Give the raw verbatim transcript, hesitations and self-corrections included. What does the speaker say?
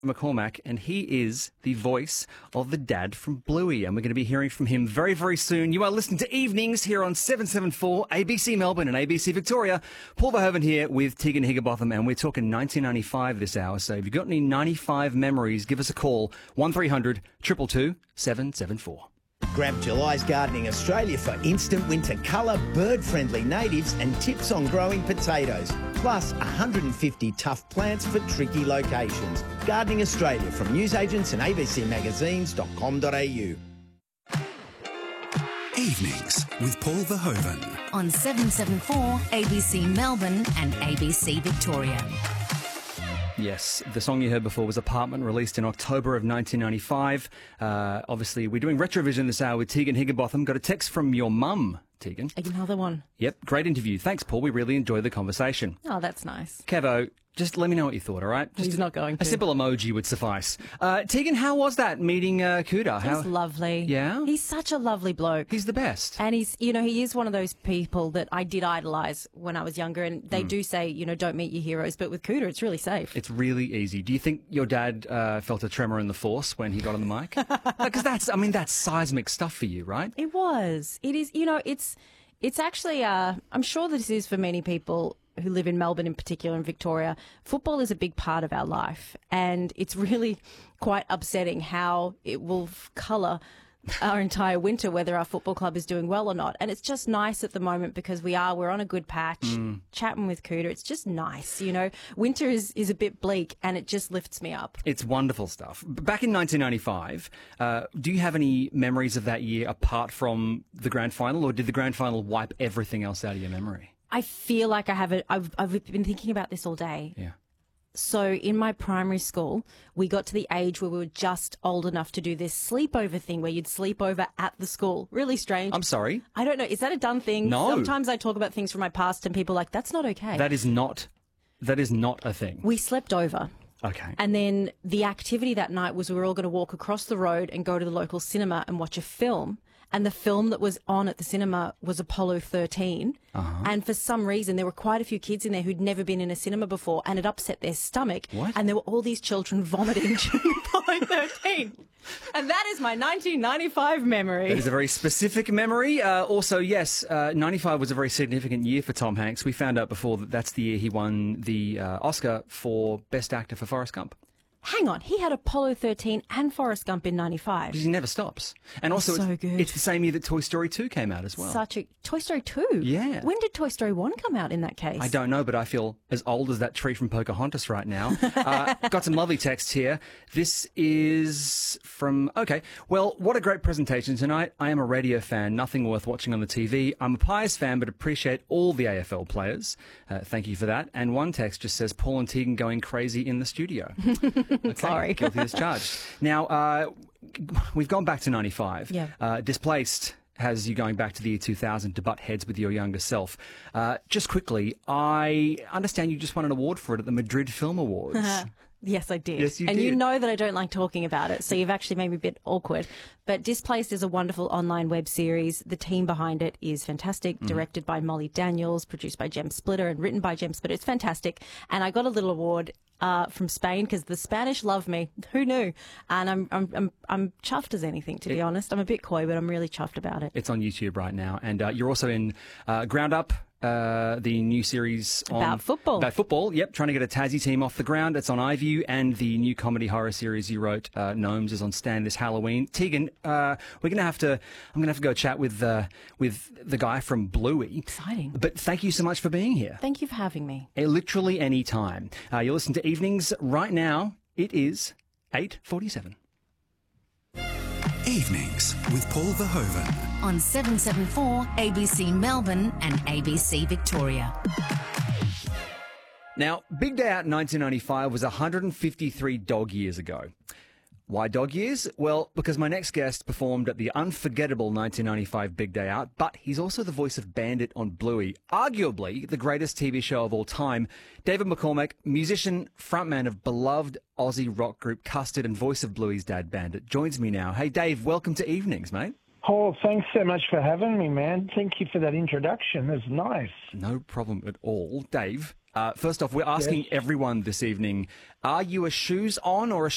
McCormack, and he is the voice of the dad from Bluey, and we're going to be hearing from him very, very soon. You are listening to Evenings here on seven seventy-four A B C Melbourne and A B C Victoria. Paul Verhoeven here with Tegan Higginbotham, and we're talking nineteen ninety-five this hour. So if you've got any ninety-five memories, give us a call, one three hundred, two two two, seven seven four. Grab July's Gardening Australia for instant winter colour, bird-friendly natives and tips on growing potatoes. Plus one hundred fifty tough plants for tricky locations. Gardening Australia from newsagents and a b c magazines dot com dot a u. Evenings with Paul Verhoeven. On seven seventy-four A B C Melbourne and A B C Victoria. Yes, the song you heard before was Apartment, released in October of nineteen ninety-five. Uh, obviously, we're doing Retrovision this hour with Tegan Higginbotham. Got a text from your mum, Tegan. Another one. Yep, great interview. Thanks, Paul. We really enjoyed the conversation. Oh, that's nice. Kevo, just let me know what you thought, all right? Just He's not going to. A simple emoji would suffice. Uh, Tegan, how was that meeting uh, Kuda? He was lovely. Yeah? He's such a lovely bloke. He's the best. And he's, you know, he is one of those people that I did idolise when I was younger. And they mm. do say, you know, don't meet your heroes. But with Kuda, it's really safe. It's really easy. Do you think your dad uh, felt a tremor in the force when he got on the mic? Because that's, I mean, that's seismic stuff for you, right? It was. It is, you know, it's, it's actually, uh, I'm sure this is for many people who live in Melbourne in particular and Victoria. Football is a big part of our life, and it's really quite upsetting how it will colour our entire winter, whether our football club is doing well or not. And it's just nice at the moment because we are, we're on a good patch, mm. chatting with Kuda. It's just nice, you know. Winter is, is a bit bleak and it just lifts me up. It's wonderful stuff. Back in nineteen ninety-five, uh, do you have any memories of that year apart from the grand final, or did the grand final wipe everything else out of your memory? I feel like I have it. I've, I've been thinking about this all day. Yeah. So in my primary school, we got to the age where we were just old enough to do this sleepover thing where you'd sleep over at the school. Really strange. I'm sorry? I don't know. Is that a done thing? No. Sometimes I talk about things from my past and people are like, that's not okay. That is not, that is not a thing. We slept over. Okay. And then the activity that night was we were all going to walk across the road and go to the local cinema and watch a film. And the film that was on at the cinema was Apollo thirteen. Uh-huh. And for some reason, there were quite a few kids in there who'd never been in a cinema before, and it upset their stomach. What? And there were all these children vomiting during Apollo thirteen. And that is my nineteen ninety-five memory. That is a very specific memory. Uh, also, yes, uh, ninety-five was a very significant year for Tom Hanks. We found out before that that's the year he won the uh, Oscar for Best Actor for Forrest Gump. Hang on, he had Apollo thirteen and Forrest Gump in ninety-five. Because he never stops. And also, so it's, good. it's the same year that Toy Story two came out as well. Such a... Toy Story two? Yeah. When did Toy Story one come out in that case? I don't know, but I feel as old as that tree from Pocahontas right now. uh, got some lovely texts here. This is from... Okay. Well, what a great presentation tonight. I am a radio fan, nothing worth watching on the T V. I'm a Pies fan, but appreciate all the A F L players. Uh, thank you for that. And one text just says, Paul and Tegan going crazy in the studio. Okay. Sorry. Guilty as charged. Now, uh, we've gone back to ninety-five. Yeah. Uh, Displaced has you going back to the year two thousand to butt heads with your younger self. Uh, just quickly, I understand you just won an award for it at the Madrid Film Awards. Yes, I did. Yes, you and did. you know that I don't like talking about it, so you've actually made me a bit awkward. But Displaced is a wonderful online web series. The team behind it is fantastic, mm. directed by Molly Daniels, produced by Jem Splitter, and written by Jem Splitter. It's fantastic. And I got a little award uh, from Spain because the Spanish love me. Who knew? And I'm I'm I'm, I'm chuffed as anything, to it, be honest. I'm a bit coy, but I'm really chuffed about it. It's on YouTube right now. And uh, you're also in uh, Ground Up, Uh, the new series on, about football. About football, yep. Trying to get a Tassie team off the ground. It's on iView, and the new comedy horror series you wrote, uh, Gnomes, is on Stan this Halloween. Tegan, uh, we're gonna have to. I'm gonna have to go chat with uh, with the guy from Bluey. Exciting. But thank you so much for being here. Thank you for having me. Uh, literally any time. Uh, you listen to Evenings right now. It is eight forty-seven. Evenings with Paul Verhoeven. On seven seventy-four A B C Melbourne and A B C Victoria. Now, Big Day Out in nineteen ninety-five was one hundred fifty-three dog years ago. Why dog years? Well, because my next guest performed at the unforgettable nineteen ninety-five Big Day Out, but he's also the voice of Bandit on Bluey, arguably the greatest T V show of all time. David McCormack, musician, frontman of beloved Aussie rock group Custard and voice of Bluey's dad Bandit, joins me now. Hey, Dave, welcome to Evenings, mate. Paul, thanks so much for having me, man. Thank you for that introduction. It's nice. No problem at all. Dave, uh, first off, we're asking Yes. everyone this evening, are you a shoes on or a